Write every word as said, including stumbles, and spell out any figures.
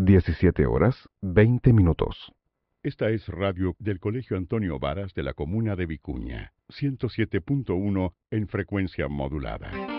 diecisiete horas, veinte minutos. Esta es radio del Colegio Antonio Varas de la comuna de Vicuña, ciento siete punto uno en frecuencia modulada.